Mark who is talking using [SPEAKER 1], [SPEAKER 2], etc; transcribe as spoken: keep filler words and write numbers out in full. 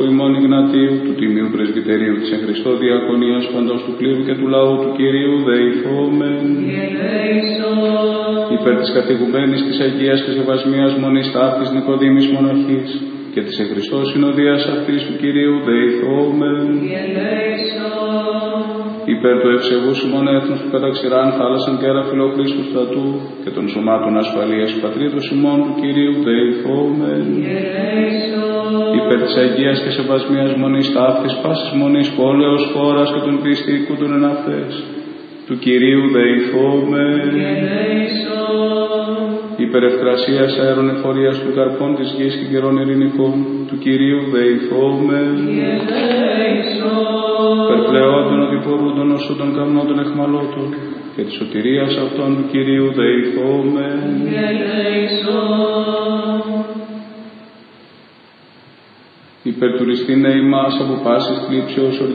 [SPEAKER 1] Επισκόπου ημών Ιγνατίου, του Τιμίου Πρεσβυτερίου της εν Χριστώ Διακονίας παντός του κλήρου και του λαού του Κυρίου δεηθόμεν. Υπέρ της κατηγουμένης της Αγίας και Σεβασμίας Μονής Ταύτης Νικοδήμης Μοναχής και της εν Χριστώ συνοδείας αυτής του Κυρίου δεηθόμεν. Υπέρ του ευσεβούς ημών έθνους που καταξηράν θάλασσαν και αεραφιλοχρήστου στρατού και των σωμάτων ασφαλείας του πατρίδος ημών του Κυρίου δεηθόμεν. Υπέρ της Αγίας και Σεβασμίας Μονής Ταύτης πάσης μονής πόλεως χώρας και των πιστικού των εναυτές του Κυρίου δεηθόμεν. Υπέρ ευκρασίας αέρων εφορίας του καρπών της γης και καιρών ειρηνικών του Κυρίου δεηθόμεν. Περπλεόντων οδηπορούντων οσού των καμνών εχμαλώτων και της σωτηρίας αυτών του Κυρίου δεηθόμεν. Υπερτουριστήνε ημάς από πάσης θλίψεως